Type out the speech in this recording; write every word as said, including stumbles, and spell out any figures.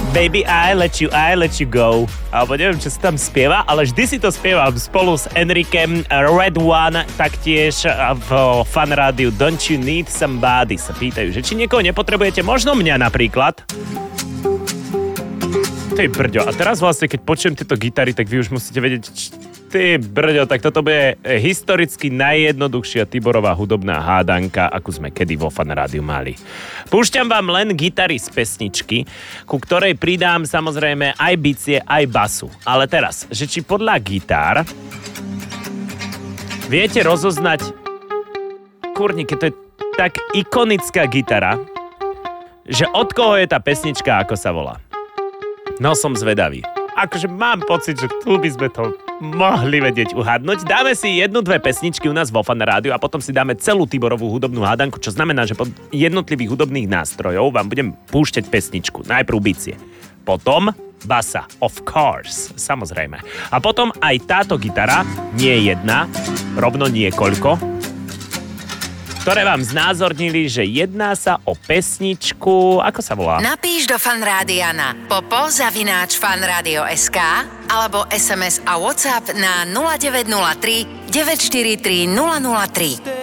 Baby, I let you, I let you go. Alebo neviem, čo sa tam spieva, ale vždy si to spievam spolu s Enrikem. Red One, taktiež v Fan Rádiu Don't You Need Somebody sa pýtajú, že či niekoho nepotrebujete, možno mňa napríklad. Ty brďo, a teraz vlastne, keď počujem tieto gitary, tak vy už musíte vedieť, č- ty brďo, tak toto bude historicky najjednoduchšia Tiborová hudobná hádanka, akú sme kedy vo Fan Rádiu mali. Púšťam vám len gitary z pesničky, ku ktorej pridám samozrejme aj bicie, aj basu. Ale teraz, že či podľa gitár viete rozoznať, kurník, to je tak ikonická gitara, že od koho je tá pesnička, ako sa volá. No som zvedavý. Akože mám pocit, že tu by sme to mohli vedieť uhádnuť. Dáme si jednu, dve pesničky u nás vo Fan Rádiu a potom si dáme celú Tiborovú hudobnú hádanku, čo znamená, že pod jednotlivých hudobných nástrojov vám budem púšťať pesničku. Najprv bicie. Potom basa, of course, samozrejme. A potom aj táto gitara, nie jedna, rovno niekoľko, ktoré vám znázornili, že jedná sa o pesničku, ako sa volá? Napíš do Fan Rádia na popo zavináč fanradio bodka es ká alebo es em es a WhatsApp na nula deväť nula tri deväť štyri tri nula nula tri.